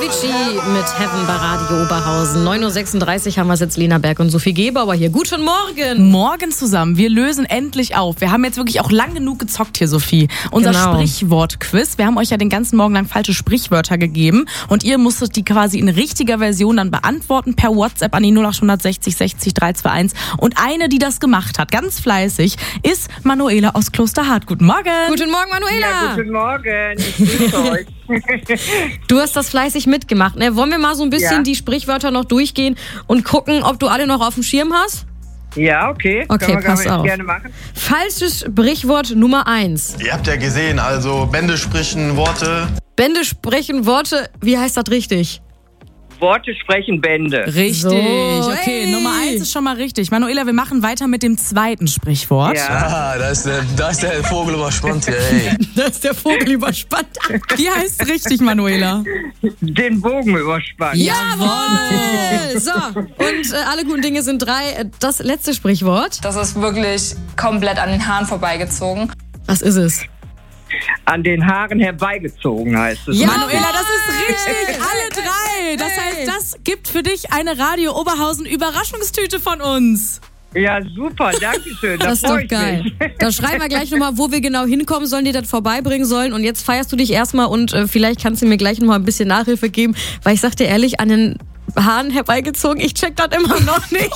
Avicii mit Heaven bei Radio Oberhausen. 9.36 Uhr haben wir es jetzt, Lena Berg und Sophie Gebauer hier. Guten Morgen. Morgen zusammen. Wir lösen endlich auf. Wir haben jetzt wirklich auch lang genug gezockt hier, Sophie. Unser Sprichwort-Quiz. Wir haben euch ja den ganzen Morgen lang falsche Sprichwörter gegeben und ihr musstet die quasi in richtiger Version dann beantworten per WhatsApp an die 0860 60 321. Und eine, die das gemacht hat, ganz fleißig, ist Manuela aus Klosterhardt. Guten Morgen. Guten Morgen, Manuela. Ja, guten Morgen. Ich grüße euch. Du hast das fleißig mitgemacht, ne? Wollen wir mal so ein bisschen die Sprichwörter noch durchgehen und gucken, ob du alle noch auf dem Schirm hast? Ja, okay. Okay, pass auf. Gerne machen. Falsches Sprichwort Nummer 1. Ihr habt ja gesehen, also Bände sprechen Worte. Bände sprechen Worte. Wie heißt das richtig? Worte sprechen Bände. Richtig. So, Okay, ey. Nummer 1 ist schon mal richtig. Manuela, wir machen weiter mit dem zweiten Sprichwort. Ja. Ah, da ist der Vogel überspannt hier, ey. Da ist der Vogel überspannt. Wie heißt richtig, Manuela? Den Bogen überspannt. Jawohl! So, und alle guten Dinge sind 3. Das letzte Sprichwort. Das ist wirklich komplett an den Haaren vorbeigezogen. Was ist es? An den Haaren herbeigezogen heißt es. Ja. Manuela, das ist richtig. Alle 3. Das heißt, das gibt für dich eine Radio Oberhausen Überraschungstüte von uns. Ja, super, danke schön. Das ist freu doch ich geil. mich. Da schreiben wir gleich nochmal, wo wir genau hinkommen sollen, die das vorbeibringen sollen. Und jetzt feierst du dich erstmal und vielleicht kannst du mir gleich nochmal ein bisschen Nachhilfe geben, weil ich sag dir ehrlich, an den Haaren herbeigezogen, ich check das immer noch nicht.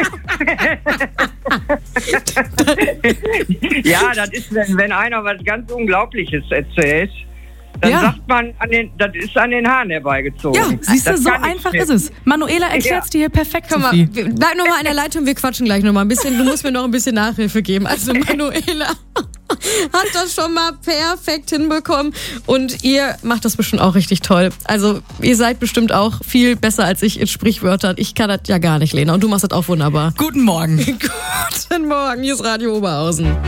Ja, das ist, wenn einer was ganz Unglaubliches erzählt, dann sagt man, das ist an den Haaren herbeigezogen. Ja, siehst du, Das so kann ich einfach nicht. ist es. Manuela erklärt's dir hier perfekt, Komm mal, Sophie. bleib nochmal in der Leitung, wir quatschen gleich nochmal ein bisschen. Du musst mir noch ein bisschen Nachhilfe geben. Also Manuela hat das schon mal perfekt hinbekommen und ihr macht das bestimmt auch richtig toll. Also ihr seid bestimmt auch viel besser als ich in Sprichwörtern. Ich kann das ja gar nicht, Lena, und du machst das auch wunderbar. Guten Morgen. Guten Morgen, hier ist Radio Oberhausen.